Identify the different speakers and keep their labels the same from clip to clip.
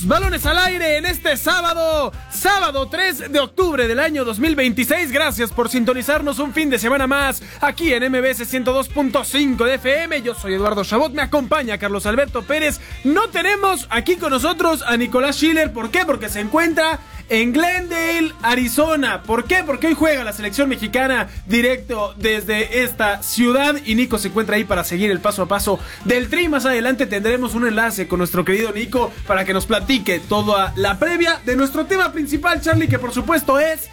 Speaker 1: Balones al aire en este sábado 3 de octubre del año 2026. Gracias por sintonizarnos un fin de semana más aquí en MBS 102.5 de FM. Yo soy Eduardo Chabot, me acompaña Carlos Alberto Pérez. No tenemos aquí con nosotros a Nicolás Schiller. ¿Por qué? Porque se encuentra en Glendale, Arizona. ¿Por qué? Porque hoy juega la selección mexicana directo desde esta ciudad y Nico se encuentra ahí para seguir el paso a paso del Tri. Más adelante tendremos un enlace con nuestro querido Nico para que nos platique toda la previa de nuestro tema principal, Charlie, que por supuesto es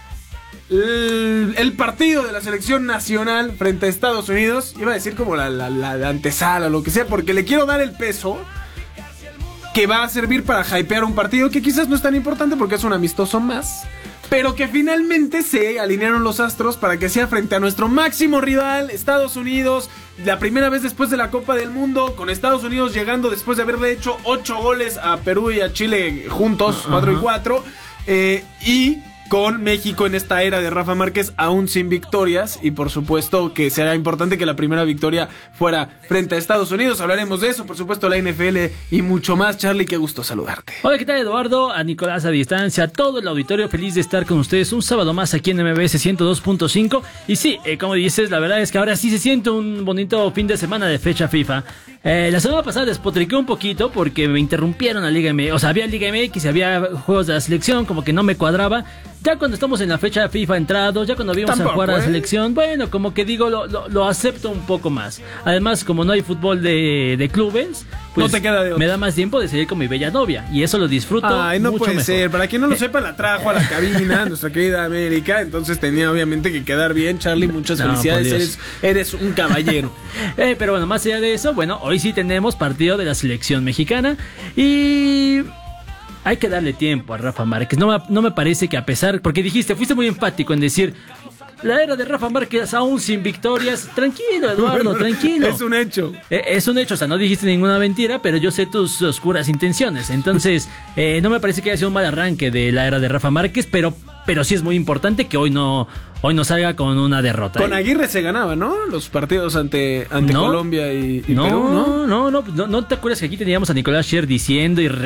Speaker 1: el partido de la selección nacional frente a Estados Unidos. Iba a decir como la antesala o lo que sea, porque le quiero dar el peso que va a servir para hypear un partido que quizás no es tan importante porque es un amistoso más, pero que finalmente se alinearon los astros para que sea frente a nuestro máximo rival, Estados Unidos, la primera vez después de la Copa del Mundo, con Estados Unidos llegando después de haberle hecho 8 goles a Perú y a Chile juntos, 4 y 4, y con México en esta era de Rafa Márquez aún sin victorias, y por supuesto que será importante que la primera victoria fuera frente a Estados Unidos. Hablaremos de eso, por supuesto, la NFL y mucho más. Charlie, qué gusto saludarte.
Speaker 2: Hola, ¿qué tal, Eduardo? A Nicolás a distancia, a todo el auditorio, feliz de estar con ustedes un sábado más aquí en MBS 102.5. Y sí, como dices, la verdad es que ahora sí se siente un bonito fin de semana de fecha FIFA. La semana pasada despotriqué un poquito porque me interrumpieron la Liga MX. O sea, había Liga MX y había juegos de la selección, como que no me cuadraba. Ya cuando estamos en la fecha FIFA entrados, ya cuando vimos a jugar a la selección, bueno, como que digo, lo acepto un poco más. Además, como no hay fútbol de clubes, pues
Speaker 1: no te queda de otro.
Speaker 2: Me da más tiempo de seguir con mi bella novia. Y eso lo disfruto
Speaker 1: no
Speaker 2: mucho
Speaker 1: puede
Speaker 2: mejor.
Speaker 1: ser. Para quien no lo sepa, la trajo a la cabina nuestra querida América. Entonces tenía obviamente que quedar bien, Charlie. Muchas felicidades. Eres un caballero.
Speaker 2: Pero bueno, más allá de eso, bueno, hoy sí tenemos partido de la selección mexicana. Y hay que darle tiempo a Rafa Márquez. No me parece que a pesar, porque fuiste muy enfático en decir la era de Rafa Márquez aún sin victorias. Tranquilo, Eduardo, tranquilo.
Speaker 1: Es un hecho.
Speaker 2: Es un hecho, o sea, no dijiste ninguna mentira, pero yo sé tus oscuras intenciones. Entonces, no me parece que haya sido un mal arranque de la era de Rafa Márquez, pero sí es muy importante que hoy no salga con una derrota.
Speaker 1: Con Aguirre se ganaba, ¿no? Los partidos ante Colombia y Perú, ¿no?
Speaker 2: No te acuerdas que aquí teníamos a Nicolás Scher diciendo y